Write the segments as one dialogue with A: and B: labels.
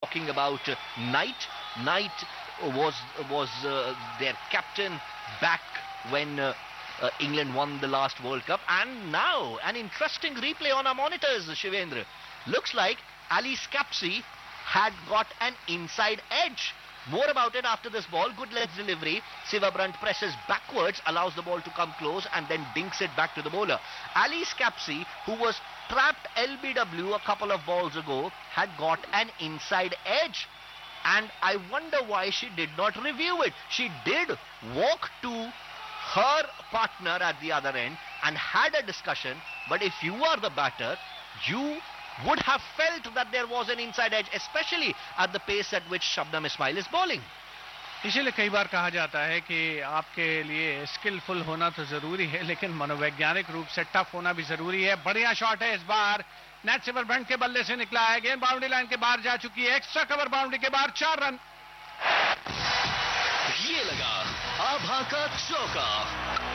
A: talking about Knight. Knight was their captain back when England won the last World Cup. And now an interesting replay on our monitors, Shivendra. Looks like Ali Skapsi had got an inside edge. More about it after this ball. Good length delivery. Siva Brunt presses backwards, allows the ball to come close and then dinks it back to the bowler. Ali Skapsi, who was trapped LBW a couple of balls ago, had got an inside edge. And I wonder why she did not review it. She did walk to her partner at the other end and had a discussion. But if you are the batter, you would have felt that there was an inside edge, especially at the pace at which Shabnam Ismail is bowling.
B: इसीलिए कई बार कहा जाता है कि आपके लिए skilful होना तो जरूरी है, लेकिन मनोवैज्ञानिक रूप से टफ होना भी जरूरी है. बढ़िया शॉट है इस बार. नेट सिवर ब्रंट के बल्ले से निकला है. गेंद बाउंड्री लाइन के बाहर जा चुकी है. एक्स्ट्रा कवर बाउंड्री के बाहर 4 रन.
C: ये लगा आभा का चौका.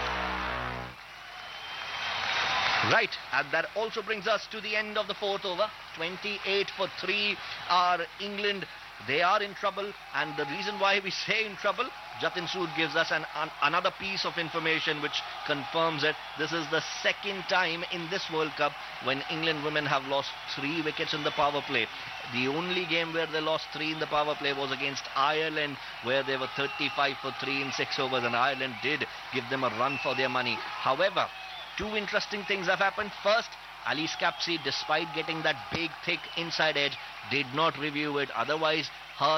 A: Right, and that also brings us to the end of the 4th over. 28 for 3 are England. They are in trouble, and the reason why we say in trouble, Jatin Sood gives us another piece of information which confirms it. This is the second time in this World Cup when England women have lost 3 wickets in the power play. The only game where they lost 3 in the power play was against Ireland, where they were 35 for 3 in 6 overs, and Ireland did give them a run for their money. However, 2 interesting things have happened. First, Ali Skapsi, despite getting that big, thick inside edge, did not review it. Otherwise, her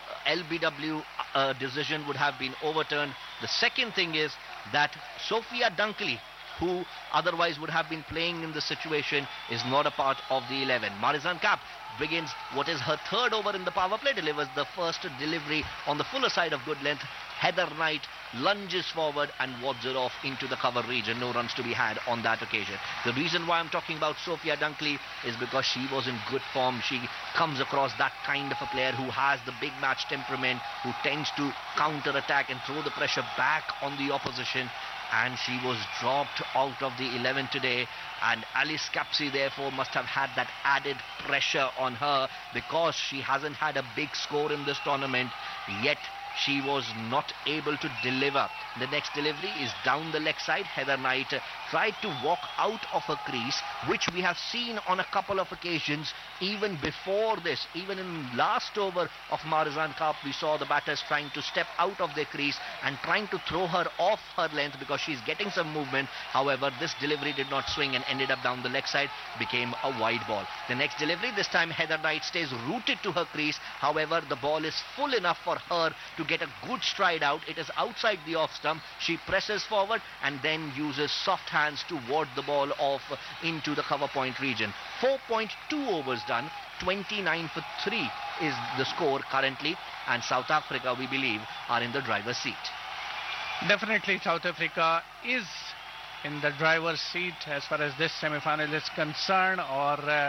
A: LBW decision would have been overturned. The second thing is that Sophia Dunkley, who otherwise would have been playing in the situation, is not a part of the 11. Marizanne Kapp begins what is her 3rd over in the power play, delivers the first delivery on the fuller side of good length. Heather Knight lunges forward and wads it off into the cover region. No runs to be had on that occasion. The reason why I'm talking about Sophia Dunkley is because she was in good form. She comes across that kind of a player who has the big match temperament, who tends to counter-attack and throw the pressure back on the opposition. And she was dropped out of the 11 today, and Alice Skapsi therefore must have had that added pressure on her because she hasn't had a big score in this tournament yet. She was not able to deliver. The next delivery is down the leg side. Heather Knight tried to walk out of her crease, which we have seen on a couple of occasions even before this. Even in last over of Marizanne Kapp, we saw the batters trying to step out of their crease and trying to throw her off her length because she's getting some movement. However, this delivery did not swing and ended up down the leg side, became a wide ball. The next delivery, this time Heather Knight stays rooted to her crease. However, the ball is full enough for her to get a good stride out. It is outside the off stump. She presses forward and then uses soft hands to ward the ball off into the cover point region. 4.2 overs done. 29 for 3 is the score currently, and South Africa, we believe, are in the driver's seat.
B: Definitely South Africa is in the driver's seat as far as this semi-final is concerned. और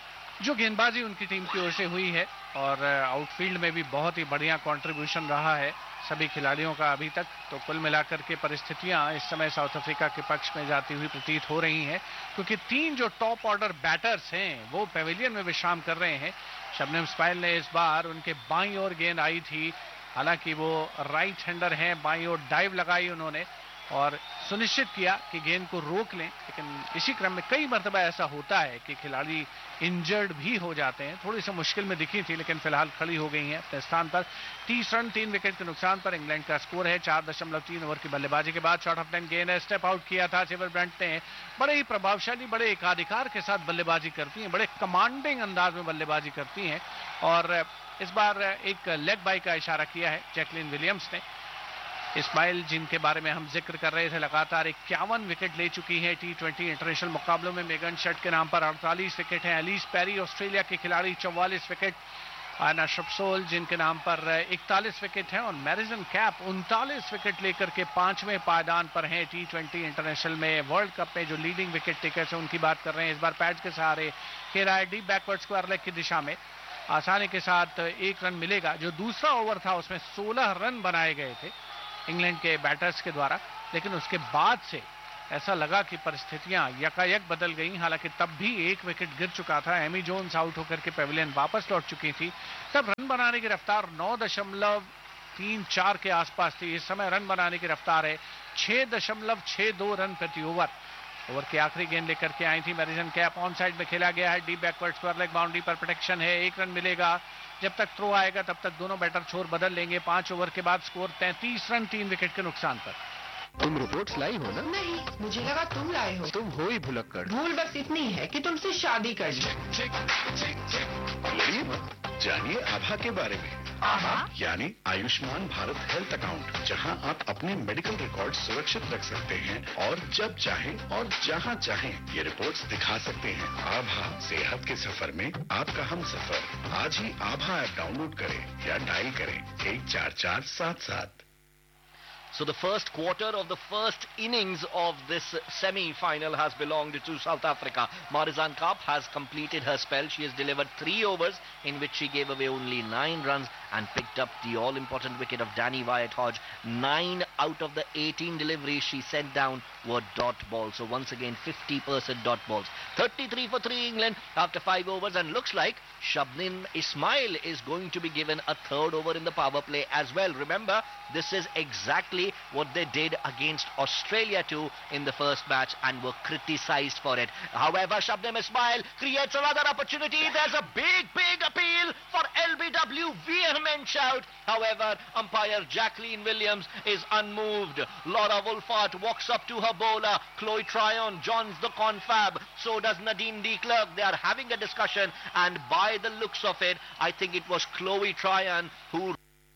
B: जो गेंदबाजी उनकी team की ओर से हुई है और outfield में भी बहुत ही बढ़िया कंट्रीब्यूशन रहा है सभी खिलाड़ियों का अभी तक, तो कुल मिलाकर के परिस्थितियां इस समय साउथ अफ्रीका के पक्ष में जाती हुई प्रतीत हो रही हैं, क्योंकि 3 जो टॉप ऑर्डर बैटर्स हैं वो पेविलियन में विश्राम कर रहे हैं. शबनम इस्माइल ने इस बार उनके बाईं ओर गेंद आई थी, हालांकि वो राइट हैंडर हैं, बाईं ओर डाइव लगाई उन्होंने और सुनिश्चित किया कि गेंद को रोक लें, लेकिन इसी क्रम में कई मरतबा ऐसा होता है कि खिलाड़ी इंजर्ड भी हो जाते हैं. थोड़ी सी मुश्किल में दिखी थी लेकिन फिलहाल खड़ी हो गई हैं अपने स्थान पर. 30 रन 3 विकेट के नुकसान पर इंग्लैंड का स्कोर है. 4.3 ओवर की बल्लेबाजी के बाद शॉर्ट ऑफ 10 गेंद है, स्टेप आउट किया था सिवर ब्रंट ने. बड़े ही प्रभावशाली, बड़े एकाधिकार के साथ बल्लेबाजी करती हैं, बड़े कमांडिंग अंदाज में बल्लेबाजी करती हैं और इस बार एक लेग बाई का इशारा किया है जैकलिन विलियम्स ने. इस्माइल, जिनके बारे में हम जिक्र कर रहे थे, लगातार 51 विकेट ले चुकी हैं T20 इंटरनेशनल मुकाबलों में. मेगन शट के नाम पर 48 विकेट हैं. एलिस पेरी ऑस्ट्रेलिया की खिलाड़ी 44 विकेट. आना शपसोल, जिनके नाम पर 41 विकेट हैं और मैरिजन कैप 39 विकेट लेकर के 5वें पायदान पर हैं T20 इंटरनेशनल में. वर्ल्ड कप में जो लीडिंग विकेट टेकर्स हैं उनकी बात कर रहे हैं. इस बार पैड्स के सहारे खेला है डीप बैकवर्ड स्क्वायर लेग की दिशा में. आसानी के साथ 1 रन मिलेगा. जो दूसरा ओवर था उसमें 16 रन बनाए गए थे इंग्लैंड के बैटर्स के द्वारा, लेकिन उसके बाद से ऐसा लगा कि परिस्थितियां यकायक बदल गई। हालांकि तब भी एक विकेट गिर चुका था, एमी जोन्स आउट होकर के पेविलियन वापस लौट चुकी थी। तब रन बनाने की रफ्तार 9.34 के आसपास थी। इस समय रन बनाने की रफ्तार है 6.62 रन प्रति ओवर। ओवर की आखिरी गेंद लेकर के आई थी मैरिसन कैप, ऑन साइड में खेला गया है, deep backward square leg boundary पर प्रोटेक्शन है, 1 रन मिलेगा। जब तक थ्रो आएगा तब तक दोनों बैटर छोर बदल लेंगे। 5 ओवर के बाद स्कोर 33 रन 3 विकेट के नुकसान पर।
D: तुम रिपोर्ट्स लाई हो ना?
E: नहीं, मुझे लगा तुम लाए हो।
D: तुम हो ही भुलक्कड़।
E: भूल बस इतनी है कि तुमसे शादी कर ली।
F: लड़िए मत, जानिए आभा के बारे में।
E: आभा
F: यानी आयुष्मान भारत हेल्थ अकाउंट, जहां आप अपने मेडिकल रिकॉर्ड सुरक्षित रख सकते हैं और जब चाहें और जहां चाहें ये रिपोर्ट्स दिखा सकते हैं। आभा, सेहत के सफर में आपका हम सफर। आज ही आभा ऐप डाउनलोड करें या डायल करें 14477।
A: So the first quarter of the first innings of this semi-final has belonged to South Africa. Marizanne Kapp has completed her spell. She has delivered 3 overs in which she gave away only 9 runs and picked up the all-important wicket of Danny Wyatt Hodge. 9 out of the 18 deliveries she sent down were dot balls. So once again 50% dot balls. 33 for 3 England after 5 overs, and looks like Shabnim Ismail is going to be given a third over in the power play as well. Remember, this is exactly what they did against Australia too in the first match and were criticized for it. However, Shabnim Ismail creates another opportunity. There's a big appeal for LBW. Vehement shout. However, umpire Jacqueline Williams is unmoved. Laura Wolfart walks up to her bowler. Chloe Tryon joins the confab. So does Nadine de Klerk. They are having a discussion, and by the looks of it, I think it was Chloe Tryon who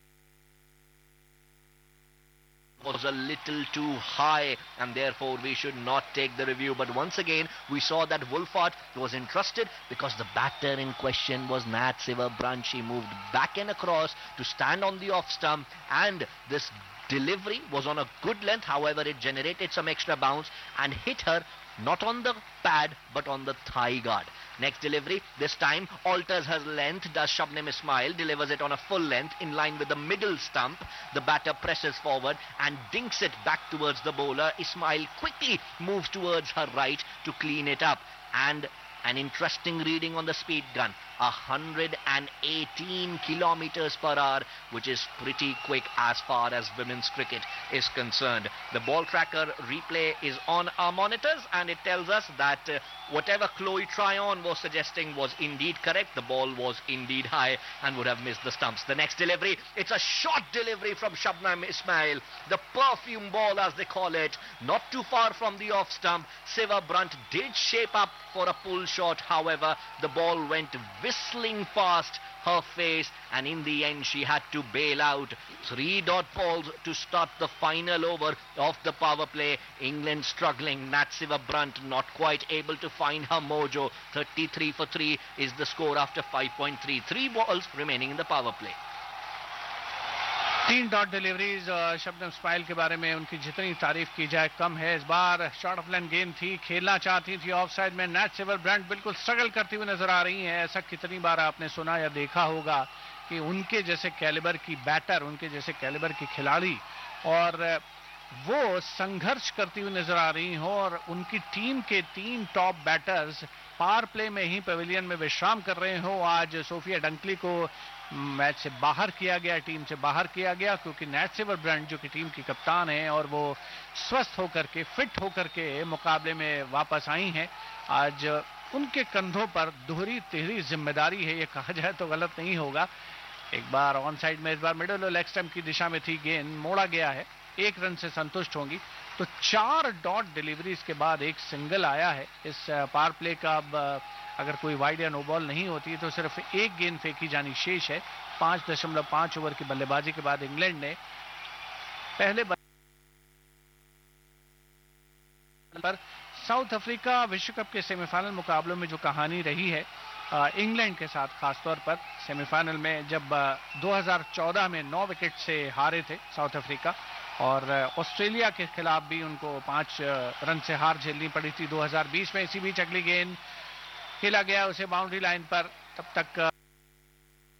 A: was a little too high, and therefore we should not take the review. But once again, we saw that Wolfart was entrusted because the batter in question was Nat Siver-Brunt. She moved back and across to stand on the off stump, and this delivery was on a good length. However, it generated some extra bounce and hit her not on the pad but on the thigh guard. Next delivery, this time alters her length, does Shabnim Ismail, delivers it on a full length in line with the middle stump. The batter presses forward and dinks it back towards the bowler. Ismail quickly moves towards her right to clean it up, and an interesting reading on the speed gun, 118 kilometers per hour, which is pretty quick as far as women's cricket is concerned. The ball tracker replay is on our monitors, and it tells us that whatever Chloe Tryon was suggesting was indeed correct. The ball was indeed high and would have missed the stumps. The next delivery, it's a short delivery from Shabnim Ismail, the perfume ball as they call it, not too far from the off stump. Siver-Brunt did shape up for a pull shot. However, the ball went whistling past her face, and in the end she had to bail out. 3 dot balls to start the final over of the power play. England struggling. Nat Siver-Brunt not quite able to find her mojo. 33 for 3 is the score after 5.3. 3 balls remaining in the power play.
B: 3 dot deliveries. शब्नम Ismail के बारे में उनकी जितनी तारीफ की जाए कम है। इस बार शॉर्ट ऑफ लाइन गेंद थी, खेलना चाहती थी ऑफ साइड में। नैट सिवर-ब्रंट बिल्कुल स्ट्रगल करती हुई नजर आ रही हैं। ऐसा कितनी बार आपने सुना या देखा होगा कि उनके जैसे कैलिबर की बैटर, उनके जैसे कैलिबर की खिलाड़ी और वो संघर्ष करती हुई नजर आ रही हो, और उनकी टीम के 3 टॉप बैटर्स पावर प्ले में ही पवेलियन में विश्राम कर रहे हो। आज सोफिया डंकली को मैच से बाहर किया गया, टीम से बाहर किया गया, क्योंकि नैट सिवर-ब्रंट जो कि टीम की कप्तान है और वो स्वस्थ होकर के, फिट होकर के मुकाबले में वापस आई हैं। आज उनके कंधों पर दोहरी तिहरी जिम्मेदारी है, ये कहा जाए तो गलत नहीं होगा। एक बार ऑन साइड में, इस बार मिडिल और लेग स्टंप की दिशा में थी गेंद, मोड़ा गया है, 1 रन से संतुष्ट होंगी। तो 4 डॉट डिलीवरीज के बाद एक सिंगल आया है इस पावर प्ले का। अब अगर कोई वाइड या नो बॉल नहीं होती तो सिर्फ 1 गेंद फेंकी जानी शेष है। 5.5 ओवर की बल्लेबाजी के बाद इंग्लैंड ने पहले पर साउथ अफ्रीका विश्व कप के सेमीफाइनल मुकाबलों में जो कहानी रही है इंग्लैंड के साथ, खासतौर पर सेमीफाइनल में जब 2014 में 9 विकेट से हारे थे साउथ अफ्रीका, और ऑस्ट्रेलिया के खिलाफ भी उनको 5 रन से हार झेलनी पड़ी थी 2020 में। इसी बीच अगली गेंद खेला गया उसे बाउंड्री लाइन पर, तब तक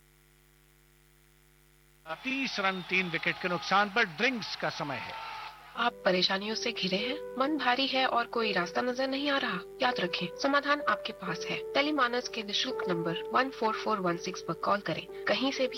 B: 30 रन 3 विकेट के नुकसान पर। ड्रिंक्स का समय है।
E: आप परेशानियों से घिरे हैं, मन भारी है और कोई रास्ता नजर नहीं आ रहा? याद रखें, समाधान आपके पास है। टेलीमानस के निशुल्क नंबर 14416 पर कॉल करें। कहीं से भी